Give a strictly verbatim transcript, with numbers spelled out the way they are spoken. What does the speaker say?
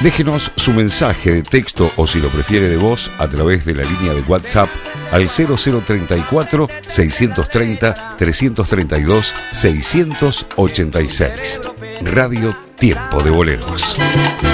Déjenos su mensaje de texto o, si lo prefiere, de voz a través de la línea de WhatsApp al cero cero treinta y cuatro, seiscientos treinta, trescientos treinta y dos, seiscientos ochenta y seis. Radio Tiempo de Boleros.